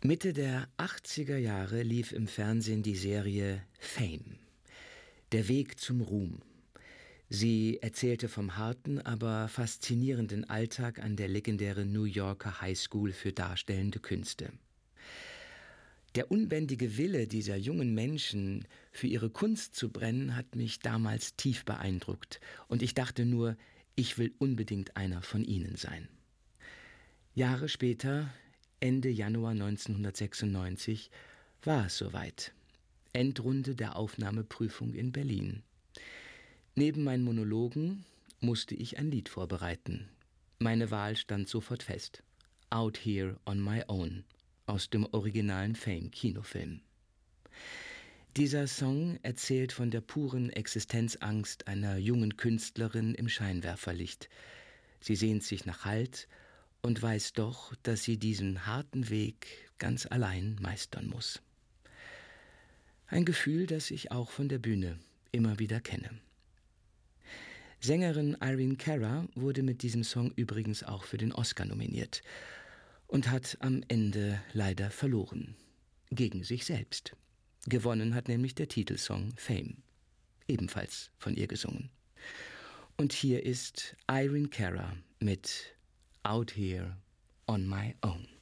Mitte der 80er Jahre lief im Fernsehen die Serie Fame, der Weg zum Ruhm. Sie erzählte vom harten, aber faszinierenden Alltag an der legendären New Yorker High School für darstellende Künste. Der unbändige Wille dieser jungen Menschen, für ihre Kunst zu brennen, hat mich damals tief beeindruckt. Und ich dachte nur, ich will unbedingt einer von ihnen sein. Jahre später, Ende Januar 1996, war es soweit. Endrunde der Aufnahmeprüfung in Berlin. Neben meinen Monologen musste ich ein Lied vorbereiten. Meine Wahl stand sofort fest. Out Here on My Own aus dem originalen Fame-Kinofilm. Dieser Song erzählt von der puren Existenzangst einer jungen Künstlerin im Scheinwerferlicht. Sie sehnt sich nach Halt und weiß doch, dass sie diesen harten Weg ganz allein meistern muss. Ein Gefühl, das ich auch von der Bühne immer wieder kenne. Sängerin Irene Cara wurde mit diesem Song übrigens auch für den Oscar nominiert und hat am Ende leider verloren. Gegen sich selbst. Gewonnen hat nämlich der Titelsong Fame. Ebenfalls von ihr gesungen. Und hier ist Irene Cara mit Out Here on My Own.